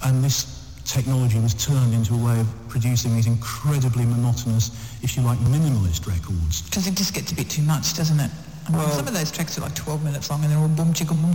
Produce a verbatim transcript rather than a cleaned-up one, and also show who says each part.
Speaker 1: and this technology was turned into a way of producing these incredibly monotonous, if you like, minimalist records.
Speaker 2: Because it just gets a bit too much, doesn't it? I mean,
Speaker 1: Well,
Speaker 2: some of those tracks are like twelve minutes long and they're all boom chicka boom